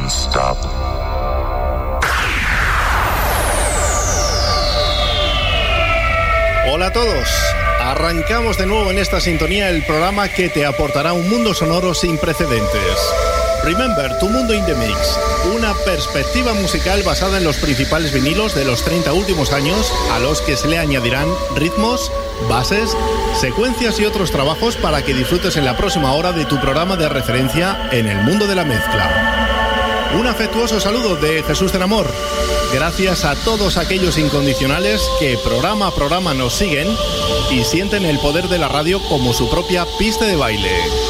non-stop. Hola a todos, arrancamos de nuevo en esta sintonía el programa que te aportará un mundo sonoro sin precedentes. Remember, Tu Mundo in the Mix, una perspectiva musical basada en los principales vinilos de los 30 últimos años, a los que se le añadirán ritmos, bases, secuencias y otros trabajos para que disfrutes en la próxima hora de tu programa de referencia en el mundo de la mezcla. Un afectuoso saludo de Jesús del Amor. Gracias a todos aquellos incondicionales que programa a programa nos siguen y sienten el poder de la radio como su propia pista de baile.